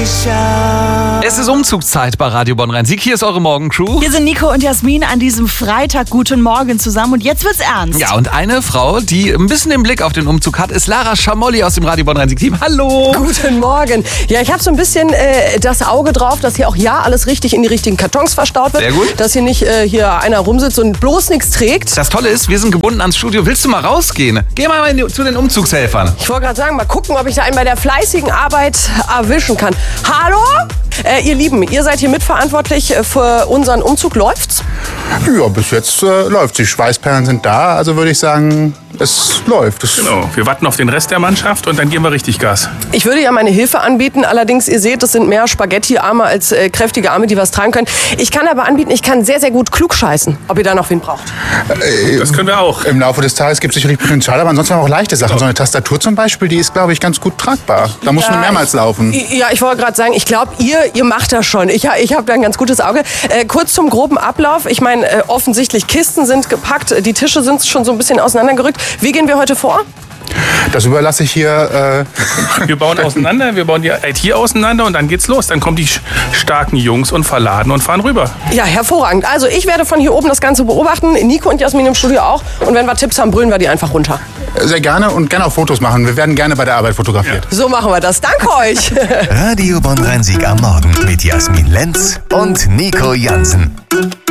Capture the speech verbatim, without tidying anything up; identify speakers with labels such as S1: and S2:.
S1: sicher.
S2: Es ist Umzugszeit bei Radio Bonn-Rhein-Sieg. Hier ist eure Morgencrew.
S3: Hier sind Nico und Jasmin an diesem Freitag. Guten Morgen zusammen und jetzt wird's ernst.
S2: Ja, und eine Frau, die ein bisschen den Blick auf den Umzug hat, ist Lara Schamolli aus dem Radio Bonn-Rhein-Sieg-Team. Hallo!
S4: Guten Morgen. Ja, ich habe so ein bisschen äh, das Auge drauf, dass hier auch ja alles richtig in die richtigen Kartons verstaut wird.
S2: Sehr gut.
S4: Dass hier nicht äh, hier einer rumsitzt und bloß nichts trägt.
S2: Das Tolle ist, wir sind gebunden ans Studio. Willst du mal rausgehen? Geh mal in die, zu den Umzugshelfern.
S4: Ich wollte gerade sagen, mal gucken, ob ich da einen bei der fleißigen Arbeit erwischen kann. Hallo? Äh, ihr Lieben, ihr seid hier mitverantwortlich für unseren Umzug. Läuft's?
S5: Ja, bis jetzt äh, läuft. Die Schweißperlen sind da, also würde ich sagen, es läuft. Es
S6: Genau, wir warten auf den Rest der Mannschaft und dann geben wir richtig Gas.
S4: Ich würde ja meine Hilfe anbieten, allerdings, ihr seht, das sind mehr Spaghetti-Arme als äh, kräftige Arme, die was tragen können. Ich kann aber anbieten, ich kann sehr, sehr gut klug scheißen, ob ihr da noch wen braucht.
S6: Das können wir auch.
S5: Im Laufe des Tages gibt es sicherlich Potenzial, aber ansonsten haben wir auch leichte Sachen. So eine Tastatur zum Beispiel, die ist, glaube ich, ganz gut tragbar. Da muss
S4: Ja,
S5: nur mehrmals
S4: ich,
S5: laufen.
S4: Ja, ich wollte gerade sagen, ich glaube, ihr, ihr macht das schon. Ich, ich habe da ein ganz gutes Auge. Äh, kurz zum groben Ablauf. Ich meine, äh, offensichtlich Kisten sind gepackt, die Tische sind schon so ein bisschen auseinandergerückt. Wie gehen wir heute vor?
S5: Das überlasse ich hier. Äh
S6: Wir bauen auseinander, wir bauen die I T auseinander und dann geht's los. Dann kommen die sch- starken Jungs und verladen und fahren rüber.
S4: Ja, hervorragend. Also ich werde von hier oben das Ganze beobachten. Nico und Jasmin im Studio auch. Und wenn wir Tipps haben, brüllen wir die einfach runter.
S5: sehr gerne und gerne auch Fotos machen. Wir werden gerne bei der Arbeit fotografiert.
S4: So machen wir das. Danke euch.
S1: Radio Bonn-Rhein-Sieg am Morgen mit Jasmin Lenz und Nico Jansen.